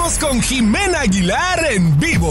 Regresamos con Jimena Aguilar en vivo.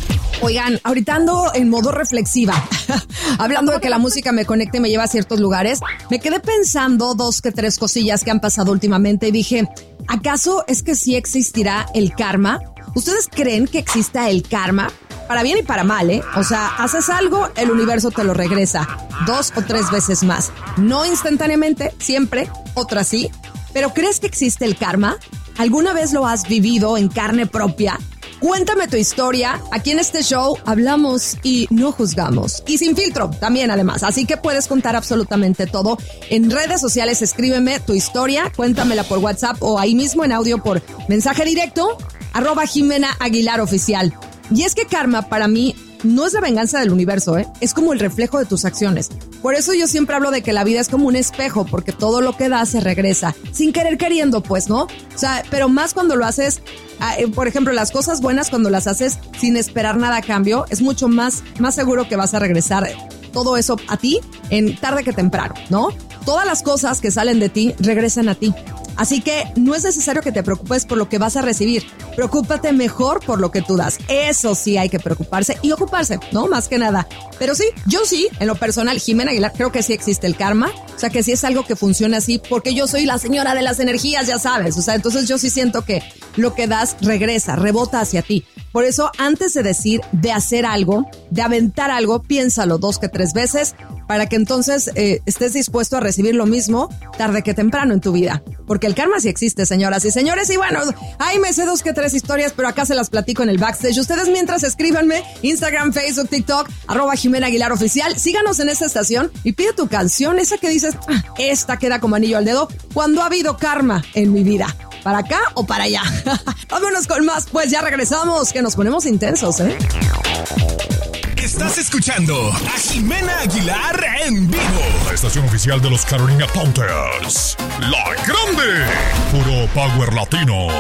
Oigan, ahorita ando en modo reflexiva. Hablando de que la música me conecta y me lleva a ciertos lugares, me quedé pensando 2 que 3 cosillas que han pasado últimamente y dije, ¿acaso es que sí existirá el karma? ¿Ustedes creen que exista el karma? Para bien y para mal, ¿eh? O sea, haces algo, el universo te lo regresa 2 o 3 veces más. No instantáneamente, siempre, otras sí. ¿Pero crees que existe el karma? ¿Alguna vez lo has vivido en carne propia? Cuéntame tu historia. Aquí en este show hablamos y no juzgamos. Y sin filtro también, además. Así que puedes contar absolutamente todo. En redes sociales escríbeme tu historia, cuéntamela por WhatsApp o ahí mismo en audio por mensaje directo, @Jimena Aguilar Oficial. Y es que karma para mí no es la venganza del universo, ¿eh? Es como el reflejo de tus acciones. Por eso yo siempre hablo de que la vida es como un espejo, porque todo lo que das se regresa. Sin querer queriendo, pues, ¿no? O sea, pero más cuando lo haces, por ejemplo, las cosas buenas cuando las haces sin esperar nada a cambio, es mucho más seguro que vas a regresar todo eso a ti en tarde que temprano, ¿no? Todas las cosas que salen de ti regresan a ti. Así que no es necesario que te preocupes por lo que vas a recibir. Preocúpate mejor por lo que tú das. Eso sí hay que preocuparse y ocuparse, ¿no? Más que nada. Pero sí, yo sí, en lo personal, Jimena Aguilar, creo que sí existe el karma. O sea, que sí es algo que funciona así, porque yo soy la señora de las energías, ya sabes. O sea, entonces yo sí siento que lo que das regresa, rebota hacia ti. Por eso, antes de decir, de hacer algo, de aventar algo, piénsalo 2 que 3 veces para que entonces estés dispuesto a recibir lo mismo tarde que temprano en tu vida. Porque el karma sí existe, señoras y señores. Y bueno, ahí me sé 2 que 3 historias, pero acá se las platico en el backstage. Ustedes mientras escríbanme, Instagram, Facebook, TikTok, @Jimena Aguilar Oficial. Síganos en esta estación y pide tu canción, esa que dices, esta queda como anillo al dedo, cuando ha habido karma en mi vida. ¿Para acá o para allá? Vámonos con más, pues ya regresamos, que nos ponemos intensos, ¿eh? Estás escuchando a Jimena Aguilar en vivo. La estación oficial de los Carolina Panthers. La Grande. Puro Power Latino.